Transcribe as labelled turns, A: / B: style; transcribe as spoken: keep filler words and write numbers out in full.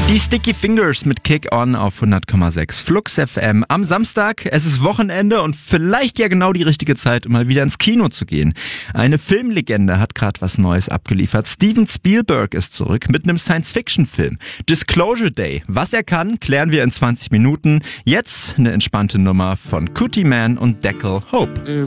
A: Die Sticky Fingers mit Kick On auf hundert Komma sechs Flux F M. Am Samstag, es ist Wochenende und vielleicht ja genau die richtige Zeit, um mal wieder ins Kino zu gehen. Eine Filmlegende hat gerade was Neues abgeliefert. Steven Spielberg ist zurück mit einem Science-Fiction-Film. Disclosure Day. Was er kann, klären wir in zwanzig Minuten. Jetzt eine entspannte Nummer von Cootie Man und Deckel Hope.